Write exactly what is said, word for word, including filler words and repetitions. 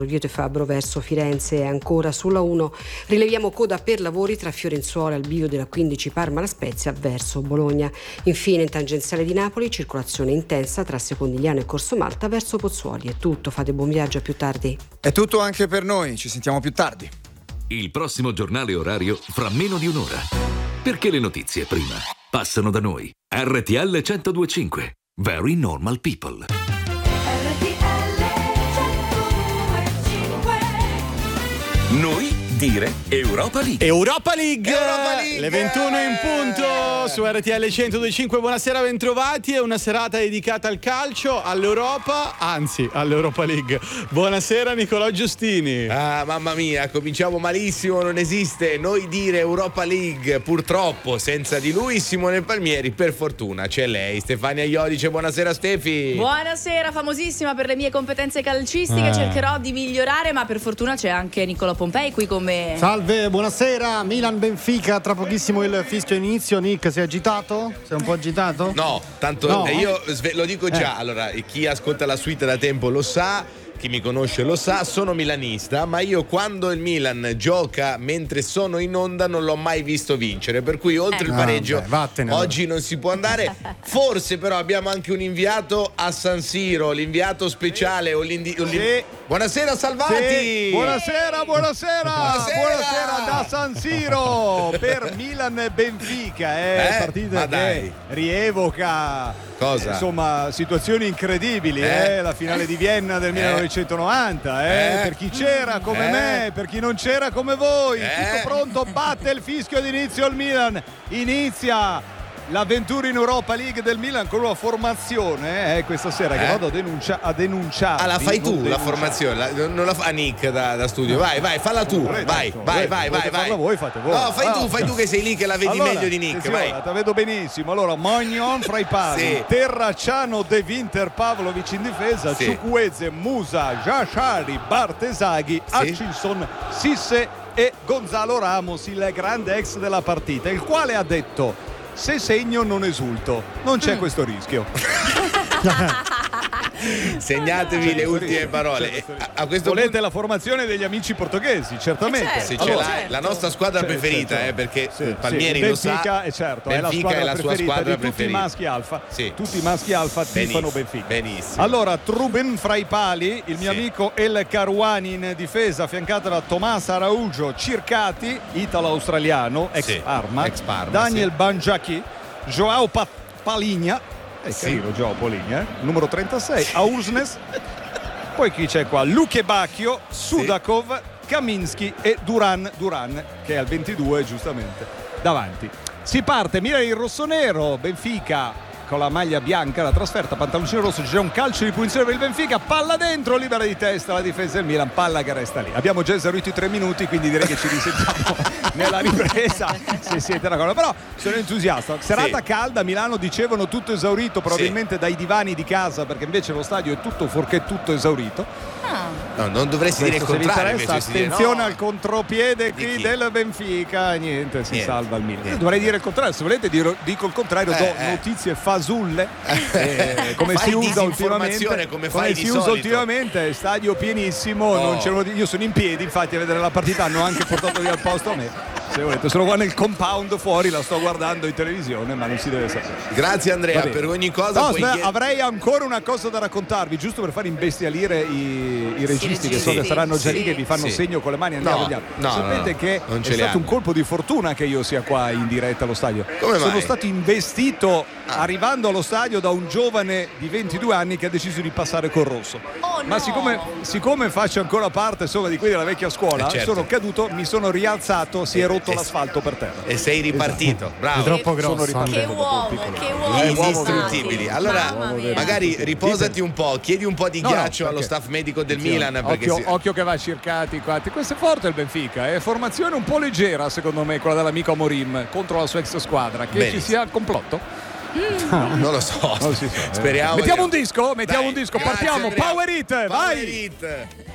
Orvieto e Fabbro verso Firenze e ancora sulla uno rileviamo coda per lavori tra Fiorenzuola al bivio della quindici Parma La Spezia verso Bologna. Infine in tangenziale di Napoli circolazione intensa tra Secondigliano e Corso Malta verso Pozzuoli. È tutto, fate buon viaggio, a più tardi. È tutto anche per noi, ci sentiamo più tardi. Il prossimo giornale orario fra meno di un'ora. Perché le notizie prima passano da noi. R T L centodue e cinque. Very Normal People. Noi dire Europa League. Europa League. Europa League. Le ventuno in punto su R T L centodue e cinque. Buonasera, bentrovati. È una serata dedicata al calcio, all'Europa, anzi all'Europa League. Buonasera Nicolò Giustini. Ah, mamma mia, cominciamo malissimo, non esiste Noi dire Europa League, purtroppo senza di lui Simone Palmieri. Per fortuna c'è lei, Stefania Iodice. Buonasera Stefi. Buonasera, famosissima per le mie competenze calcistiche. Eh. Cercherò di migliorare, ma per fortuna c'è anche Nicolò Pompei qui con me. Salve, buonasera. Milan-Benfica, tra pochissimo il fischio inizio. Nick, sei agitato? Sei un po' agitato? No, tanto No. eh, io sve- lo dico già. Eh. Allora, chi ascolta la suite da tempo lo sa, chi mi conosce lo sa, sono milanista, ma io quando il Milan gioca mentre sono in onda non l'ho mai visto vincere, per cui oltre Eh. il pareggio Ah, beh, vattene, oggi non si può andare. Forse però abbiamo anche un inviato a San Siro, l'inviato speciale o l'indi- o l'in- Sì. Buonasera Salvati. Sì. Buonasera, buonasera, Buonasera. buonasera da San Siro per Milan-Benfica, eh, Eh? partita Ma che dai. rievoca Cosa? eh, insomma situazioni incredibili, Eh? eh? La finale di Vienna del Eh? millenovecentonovanta, eh? Eh? Per chi c'era come Eh? me, per chi non c'era come voi, Eh? tutto pronto, batte il fischio d'inizio il Milan, inizia l'avventura in Europa League del Milan con una formazione eh, questa sera che Eh? vado a, denuncia- a denunciare. Ah, la fai tu la formazione, la- non la fa Nick da, da studio. Vai, vai, falla tu. Volete, Vai, tanto, vai, volete, vai, vai, volete vai. farla voi, fate voi. No, fai Ah. tu, fai tu che sei lì che la vedi Allora, meglio di Nick. attenzione, Vai. la vedo benissimo. Allora, Mognon fra i pali, Sì. Terracciano, De Winter, Pavlovic in difesa, Sì. Ciukwueze, Musa, Jashari, Bartesaghi, Sì. Hutchinson, Sisse e Gonzalo Ramos, il grande ex della partita, il quale ha detto: se segno non esulto, non c'è questo rischio. Segnatevi le ultime parole. A, a questo Volete punto, la formazione degli amici portoghesi, certamente. Eh, se certo. ce Allora, l'hai, certo. la nostra squadra Sì, preferita, sì, eh, perché Sì, Palmieri sì, lo sa. Benfica, è certo, è la Benfica squadra è la sua preferita squadra di tutti preferita. i maschi alfa. Sì. Tutti i maschi alfa tifano Benissimo, Benfica. benissimo. Allora, Truben fra i pali, il mio Sì. amico El Karouani in difesa, affiancato da Tomás Araújo, Circati, italo-australiano, ex Sì, Parma, ex Parma, Daniel sì. Banjaki, Joao Pa- Paligna, è Sì. carino Joao Paligna, eh? numero trentasei, Ausnes. Poi chi c'è qua? Luque Bacchio, Sudakov, Kaminski e Duran Duran, che è al ventidue giustamente davanti. Si parte, Milan in rossonero, Benfica con la maglia bianca, la trasferta, pantaloncino rosso, c'è un calcio di punizione per il Benfica, palla dentro, libera di testa la difesa del Milan, palla che resta lì. Abbiamo già esaurito i tre minuti, quindi direi che ci risentiamo nella ripresa se siete d'accordo. Però sono entusiasta. Serata Sì. calda, Milano dicevano tutto esaurito, probabilmente dai divani di casa, perché invece lo stadio è tutto fuorché tutto esaurito. No, non dovresti dire il Questo, se vi contrario. interessa, invece di dire, attenzione no. al contropiede Di qui chi? del Benfica, niente, si Niente, salva il Milan. niente. Dovrei dire il contrario, se volete dire- dico il contrario, Eh, do eh. notizie fasulle, eh, come Fai si usa disinformazione, ultimamente, come fai di si usa solito. ultimamente, stadio pienissimo, Oh. non c'erano- io sono in piedi infatti a vedere la partita, hanno anche portato via il posto a me. Se volete, sono qua nel compound fuori, la sto guardando in televisione, ma non si deve sapere. Grazie Andrea, Va bene. per ogni cosa No, puoi aspetta, chied- avrei ancora una cosa da raccontarvi, giusto per far imbestialire i, i registi che so registi, che saranno già sì. lì, che vi fanno Sì. segno con le mani, andiamo, No, andiamo. no, Sapete no, no, che non è ce li stato hanno. un colpo di fortuna che io sia qua in diretta allo stadio. Come Sono mai? stato investito arrivando allo stadio da un giovane di ventidue anni che ha deciso di passare col rosso. Oh, Ma no. siccome, siccome faccio ancora parte insomma, di quelli della vecchia scuola, Eh, certo. sono caduto, mi sono rialzato, si è Eh, rotto eh, l'asfalto per terra. E sei ripartito. Bravo. È troppo Che- grosso. Che ripartito dopo un uomo, piccolo. che uomo. Eh, Gli uomo indistruttibili. vero. Allora, Mamma mia. magari riposati un po', chiedi un po' di No, no, ghiaccio allo perché- staff medico del Attenzione, Milan. Perché occhio, si- occhio che va Circati qua. Questo è forte il Benfica, è formazione un po' leggera secondo me quella dell'amico Amorim contro la sua ex squadra. Che Benissimo. ci sia complotto? Non lo so. Non si sa, eh. Speriamo. Mettiamo di- un disco, mettiamo Dai, un disco, grazie, partiamo. Andrea. Power Hit, Power vai! Hit.